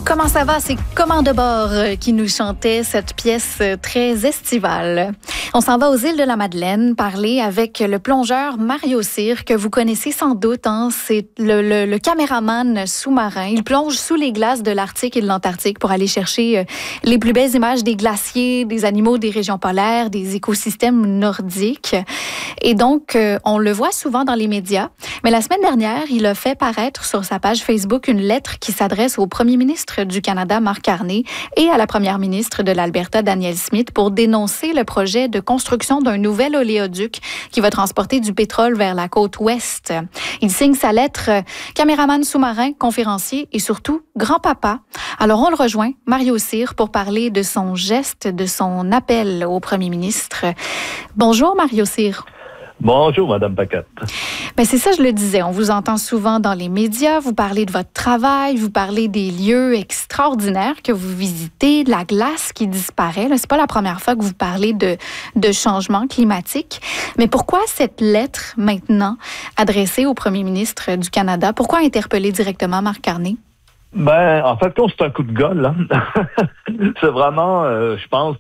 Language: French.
Comment ça va? C'est Commande de bord qui nous chantait cette pièce très estivale. On s'en va aux îles de la Madeleine parler avec le plongeur Mario Cyr, que vous connaissez sans doute. C'est le caméraman sous-marin. Il plonge sous les glaces de l'Arctique et de l'Antarctique pour aller chercher les plus belles images des glaciers, des animaux des régions polaires, des écosystèmes nordiques. Et donc, on le voit souvent dans les médias. Mais la semaine dernière, il a fait paraître sur sa page Facebook une lettre qui s'adresse au premier ministre du Canada, Mark Carney, et à la première ministre de l'Alberta, Danielle Smith, pour dénoncer le projet de construction d'un nouvel oléoduc qui va transporter du pétrole vers la côte ouest. Il signe sa lettre caméraman sous-marin, conférencier et surtout grand-papa. Alors, on le rejoint, Mario Cyr, pour parler de son geste, de son appel au premier ministre. Bonjour, Mario Cyr. Bonjour, Madame Paquette. Ben c'est ça, je le disais. On vous entend souvent dans les médias. Vous parlez de votre travail, vous parlez des lieux extraordinaires que vous visitez, de la glace qui disparaît. Là, c'est pas la première fois que vous parlez de changement climatique. Mais pourquoi cette lettre maintenant adressée au premier ministre du Canada? Pourquoi interpeller directement Mark Carney? Ben, en fait, c'est un coup de gueule, là. C'est vraiment, je pense,